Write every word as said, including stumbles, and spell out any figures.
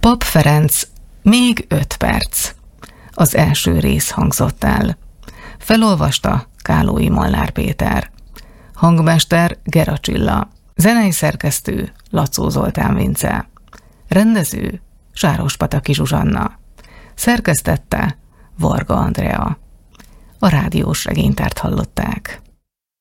Pap Ferenc, még öt perc. Az első rész hangzott el. Felolvasta Kálói Molnár Péter. Hangmester Gera Csilla. Zenei szerkesztő Lacó Zoltán Vince. Rendező Sárospataki Zsuzsanna. Szerkesztette Varga Andrea. A rádiós regénytárt hallották.